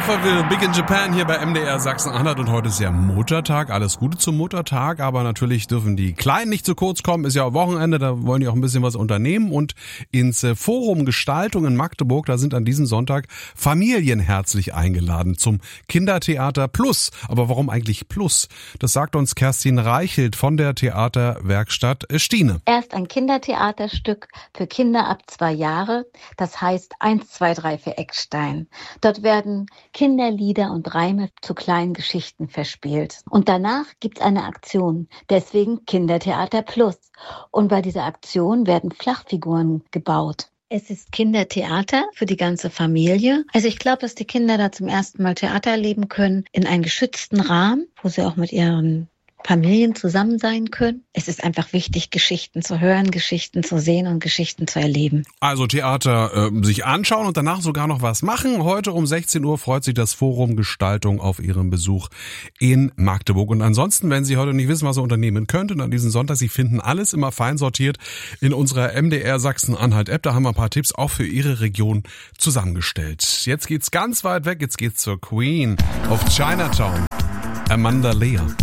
Alphaville, Big in Japan hier bei MDR Sachsen-Anhalt und heute ist ja Muttertag. Alles Gute zum Muttertag, aber natürlich dürfen die Kleinen nicht zu kurz kommen. Ist ja auch Wochenende, da wollen die auch ein bisschen was unternehmen und ins Forum Gestaltung in Magdeburg, da sind an diesem Sonntag Familien herzlich eingeladen zum Kindertheater Plus. Aber warum eigentlich Plus? Das sagt uns Kerstin Reichelt von der Theaterwerkstatt Stine. Erst ein Kindertheaterstück für Kinder ab 2 Jahre, das heißt 1, 2, 3 für Eckstein. Dort werden Kinderlieder und Reime zu kleinen Geschichten verspielt. Und danach gibt's eine Aktion, deswegen Kindertheater Plus. Und bei dieser Aktion werden Flachfiguren gebaut. Es ist Kindertheater für die ganze Familie. Also ich glaube, dass die Kinder da zum ersten Mal Theater erleben können, in einem geschützten Rahmen, wo sie auch mit ihren Familien zusammen sein können. Es ist einfach wichtig, Geschichten zu hören, Geschichten zu sehen und Geschichten zu erleben. Also Theater sich anschauen und danach sogar noch was machen. Heute um 16 Uhr freut sich das Forum Gestaltung auf Ihren Besuch in Magdeburg. Und ansonsten, wenn Sie heute nicht wissen, was Sie unternehmen könnten an diesem Sonntag, Sie finden alles immer fein sortiert in unserer MDR Sachsen-Anhalt-App. Da haben wir ein paar Tipps auch für Ihre Region zusammengestellt. Jetzt geht's ganz weit weg. Jetzt geht's zur Queen of Chinatown, Amanda Lear.